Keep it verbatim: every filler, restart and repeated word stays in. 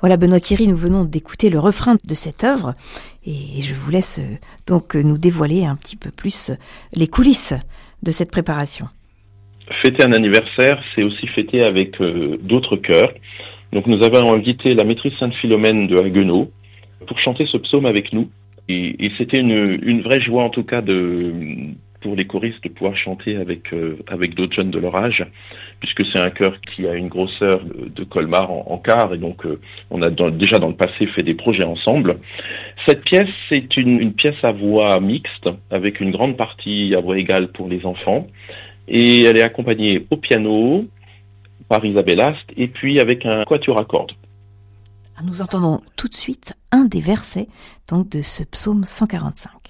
Voilà Benoît Quéry, nous venons d'écouter le refrain de cette œuvre et je vous laisse donc nous dévoiler un petit peu plus les coulisses de cette préparation. Fêter un anniversaire, c'est aussi fêter avec euh, d'autres chœurs. Donc nous avons invité la maîtrise Sainte-Philomène de Haguenau pour chanter ce psaume avec nous. Et, et c'était une, une vraie joie en tout cas de, pour les choristes de pouvoir chanter avec, euh, avec d'autres jeunes de leur âge, puisque c'est un chœur qui a une grosseur de, de Colmar en, en quart, et donc euh, on a dans, déjà dans le passé fait des projets ensemble. Cette pièce, c'est une, une pièce à voix mixte, avec une grande partie à voix égale pour les enfants, et elle est accompagnée au piano par Isabelle Ast, et puis avec un quatuor à cordes. Nous entendons tout de suite un des versets donc de ce psaume cent quarante-cinq.